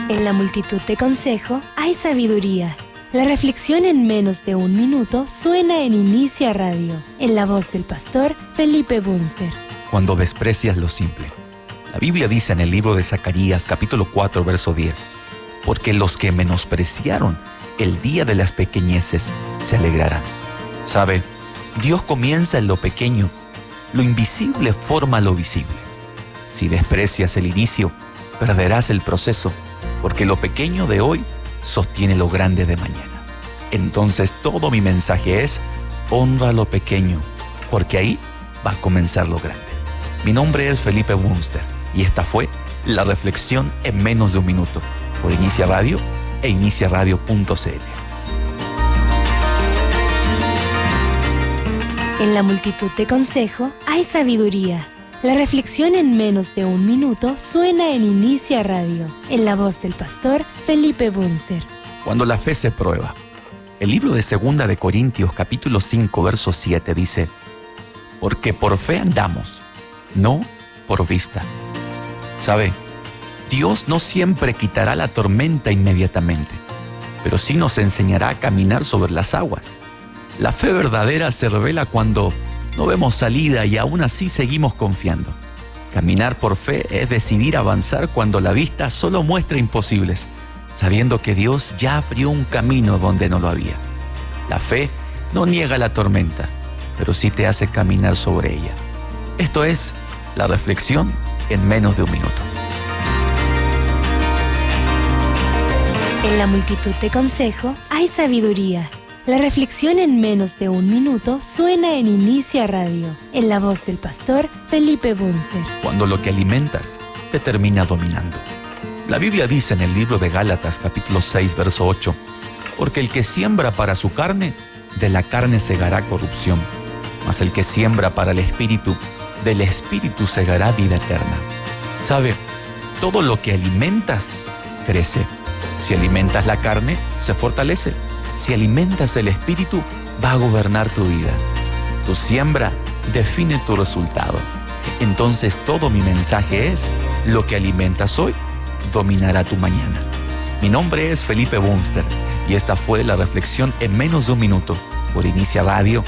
En la multitud de consejo hay sabiduría. La reflexión en menos de un minuto suena en Inicia Radio, en la voz del pastor Felipe Bunster. Cuando desprecias lo simple. La Biblia dice en el libro de Zacarías, capítulo 4, verso 10, porque los que menospreciaron el día de las pequeñeces se alegrarán. ¿Sabe? Dios comienza en lo pequeño. Lo invisible forma lo visible. Si desprecias el inicio, perderás el proceso, porque lo pequeño de hoy sostiene lo grande de mañana. Entonces todo mi mensaje es: honra lo pequeño, porque ahí va a comenzar lo grande. Mi nombre es Felipe Bunster y esta fue la reflexión en menos de un minuto por Inicia Radio e iniciaradio.cl. En la multitud de consejo hay sabiduría. La reflexión en menos de un minuto suena en Inicia Radio, en la voz del pastor Felipe Bunster. Cuando la fe se prueba. El libro de 2 de Corintios, capítulo 5, verso 7 dice: porque por fe andamos, no por vista. ¿Sabe? Dios no siempre quitará la tormenta inmediatamente, pero sí nos enseñará a caminar sobre las aguas. La fe verdadera se revela cuando no vemos salida y aún así seguimos confiando. Caminar por fe es decidir avanzar cuando la vista solo muestra imposibles, sabiendo que Dios ya abrió un camino donde no lo había. La fe no niega la tormenta, pero sí te hace caminar sobre ella. Esto es la reflexión en menos de un minuto. En la multitud de consejo hay sabiduría. La reflexión en menos de un minuto suena en Inicia Radio, en la voz del pastor Felipe Bunster. Cuando lo que alimentas te termina dominando. La Biblia dice en el libro de Gálatas, capítulo 6, verso 8, porque el que siembra para su carne, de la carne segará corrupción, mas el que siembra para el Espíritu, del Espíritu segará vida eterna. ¿Sabe? Todo lo que alimentas crece. Si alimentas la carne, se fortalece. Si alimentas el Espíritu, va a gobernar tu vida. Tu siembra define tu resultado. Entonces todo mi mensaje es: lo que alimentas hoy dominará tu mañana. Mi nombre es Felipe Bunster y esta fue la reflexión en menos de un minuto por Inicia Radio